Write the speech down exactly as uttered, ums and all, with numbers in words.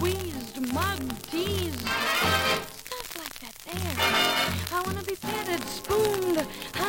squeezed, mugged, teased. Stuff like that there. I wanna be petted, spooned,